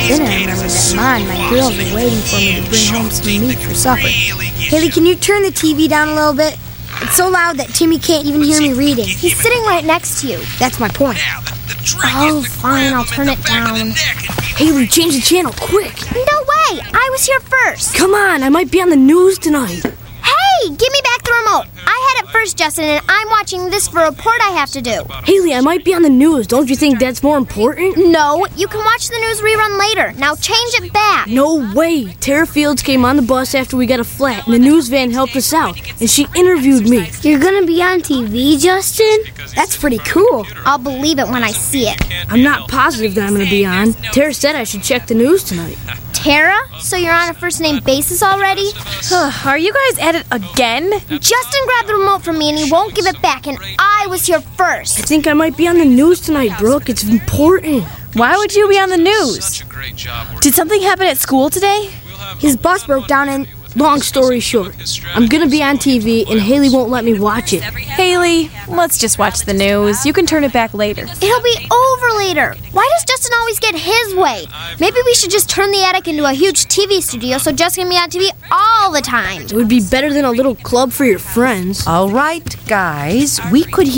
Then I remember that Ma and my girls were waiting for me to bring home some meat for supper. Haley, can you turn the TV down a little bit? It's so loud that Timmy can't even hear me reading. He's sitting right next to you. That's my point. Oh, fine, I'll turn it down. Haley, change the channel, quick. No way! I was here first. Come on, I might be on the news tonight. Hey, give me back the remote. I had it first, Justin, and I'm watching this for a report I have to do. Haley, I might be on the news. Don't you think that's more important? No, you can watch the news rerun later. Now change it back. No way. Tara Fields came on the bus after we got a flat, and the news van helped us out, and she interviewed me. You're gonna be on TV, Justin? That's pretty cool. I'll believe it when I see it. I'm not positive that I'm gonna be on. Tara said I should check the news tonight. Tara? So you're on a first-name basis already? Are you guys at it again? Justin grabbed the remote from me and he won't give it back, and I was here first. I think I might be on the news tonight, Brooke. It's important. Why would you be on the news? Did something happen at school today? His bus broke down and, long story short, I'm gonna be on TV and Haley won't let me watch it. Haley, let's just watch the news. You can turn it back later. It'll be over later. Why does Justin always get his way? Maybe we should just turn the attic into a huge TV studio so Justin can be on TV all the time. It would be better than a little club for your friends. All right, guys, we could